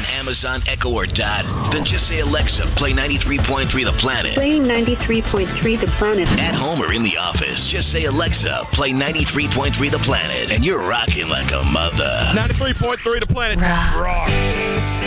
Amazon Echo or Dot? Then just say, Alexa, play 93.3 The Planet. Playing 93.3 The Planet. At home or in the office, just say, Alexa, play 93.3 The Planet. And you're rocking like a mother. 93.3 The Planet. Rock.